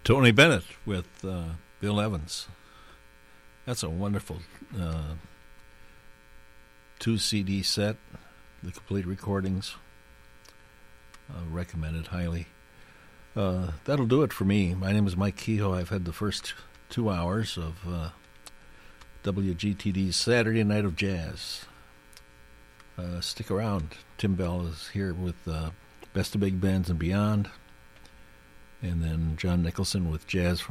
Tony Bennett with Bill Evans. That's a wonderful 2 CD set, the complete recordings. Recommended highly. That'll do it for me. My name is Mike Kehoe. I've had the first 2 hours of WGTD's Saturday Night of Jazz. Stick around. Tim Bell is here with Best of Big Bands and Beyond. And then John Nicholson with Jazz from